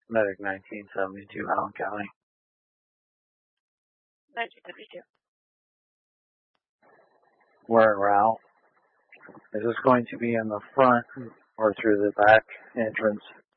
Medic 1972, Allen County. 1972. We're en route. Is this going to be in the front or through the back entrance?